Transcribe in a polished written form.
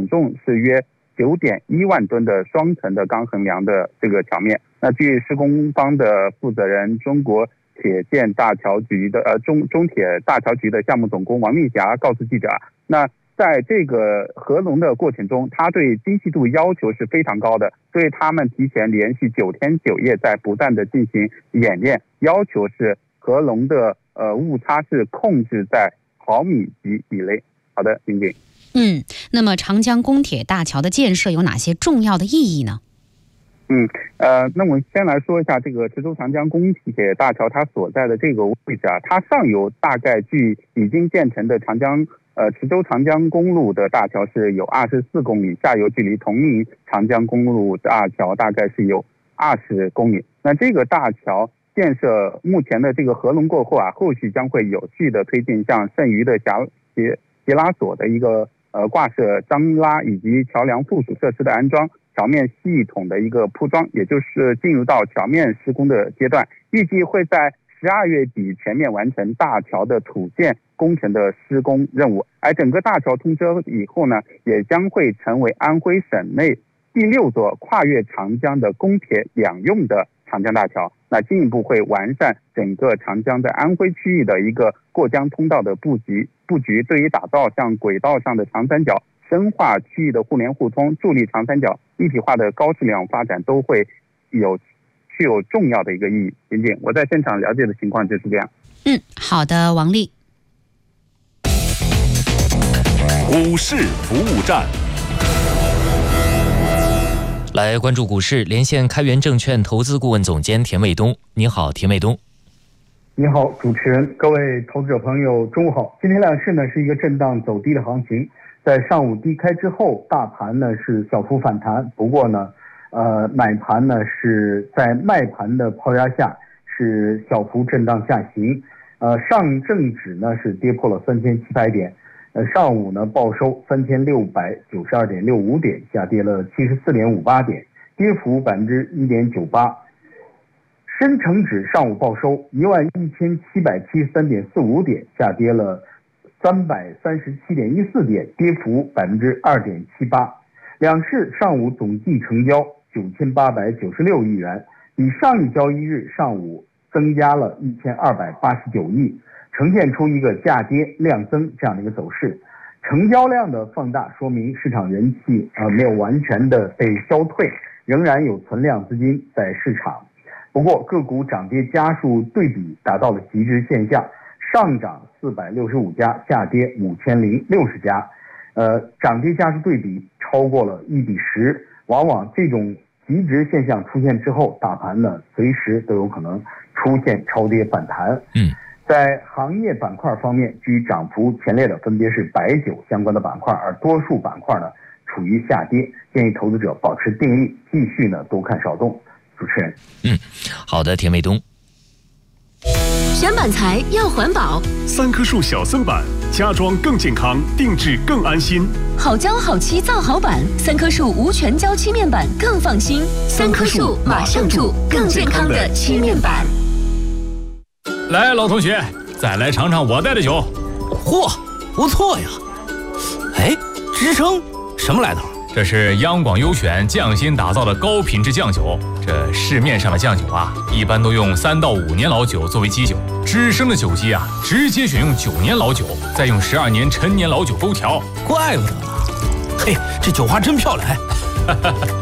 总重是约9.1万吨的双层的钢横梁的这个桥面。那据施工方的负责人中国铁建大桥局的中铁大桥局的项目总工王立霞告诉记者，那在这个合龙的过程中，他对精细度要求是非常高的，所以他们提前连续9天9夜在不断的进行演练，要求是合龙的误差是控制在毫米级以内。好的，林静。 那么长江公铁大桥的建设有哪些重要的意义呢？ 那我们先来说一下这个池州长江公铁大桥它所在的这个位置啊，它上游大概距已经建成的池州长江公路的大桥是有24公里，下游距离铜陵长江公路大桥大概是有20公里。那这个大桥建设目前的这个合龙过后啊，后续将会有序的推进像剩余的斜拉索的一个挂设张拉以及桥梁附属设施的安装，桥面系统的一个铺装，也就是进入到桥面施工的阶段，预计会在12月底全面完成大桥的土建工程的施工任务。而整个大桥通车以后呢，也将会成为安徽省内第6座跨越长江的公铁两用的长江大桥。那进一步会完善整个长江在安徽区域的一个过江通道的布局，对于打造像轨道上的长三角，深化区域的互联互通，助力长三角一体化的高质量发展，都会具有重要的一个意义。仅仅我在现场了解的情况就是这样。 好的，王丽。 股市服务站， 来关注股市，连线开源证券投资顾问总监田卫东。你好，田卫东。 你好，主持人，各位投资者朋友，中午好。今天两市呢是一个震荡走低的行情，在上午低开之后，大盘呢是小幅反弹，不过呢，买盘呢是在卖盘的抛压下是小幅震荡下行。上证指呢是跌破了3700点，上午呢报收3692.65点，下跌了74.58点，跌幅1.98%。深成指上午报收11773.45点，下跌了337.14点，跌幅2.78%。两市上午总计成交9896亿元，比上一交易日上午增加了1289亿，呈现出一个价跌量增这样的一个走势。成交量的放大说明市场人气没有完全的被消退，仍然有存量资金在市场。不过个股涨跌家数对比达到了极致现象，上涨465家，下跌5060家，涨跌家数对比超过了1:10。往往这种极值现象出现之后，大盘呢随时都有可能出现超跌反弹。在行业板块方面，居涨幅前列的分别是白酒相关的板块，而多数板块呢处于下跌，建议投资者保持定力，继续呢多看少动。主持人。 好的，田卫东。 选板材要环保 ，3棵树小森板，家装更健康，定制更安心。 好胶好漆造好板，3棵树无全胶漆面板更放心。3棵树马上住，更健康的漆面板。 来，老同学，再来尝尝我带的酒。 嚯，不错呀！哎，支撑什么来头？ 这是央广优选匠心打造的高品质酱酒。这市面上的酱酒啊，一般都用3到5年老酒作为基酒，知升的酒基啊，直接选用9年老酒，再用12年陈年老酒勾调。 怪不得呢。嘿，这酒花真漂亮。